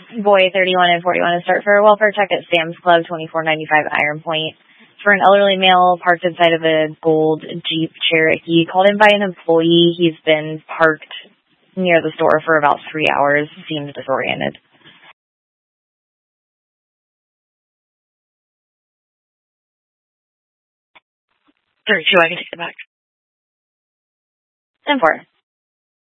boy 31 and 41 to start for a welfare check at Sam's Club, 2495 Iron Point. For an elderly male parked inside of a gold Jeep Cherokee, called in by an employee. He's been parked near the store for about 3 hours, seems disoriented. Sorry, 2, I can take it back. 10-4.